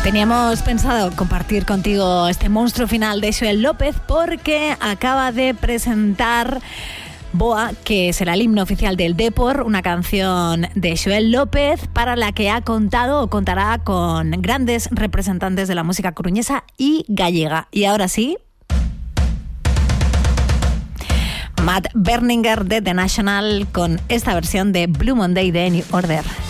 Teníamos pensado compartir contigo este monstruo final de Xoel López porque acaba de presentar Boa, que será el himno oficial del Depor, una canción de Xoel López para la que ha contado o contará con grandes representantes de la música coruñesa y gallega. Y ahora sí, Matt Berninger de The National con esta versión de Blue Monday de New Order.